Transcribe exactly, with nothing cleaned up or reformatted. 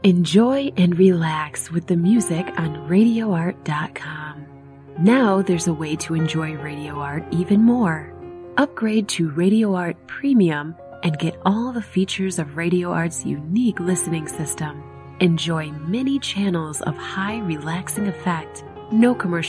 Enjoy and relax with the music on radio art dot com. Now there's a way to enjoy Radio Art even more. Upgrade to Radio Art Premium and get all the features of Radio Art's unique listening system. Enjoy many channels of high relaxing effect, no commercial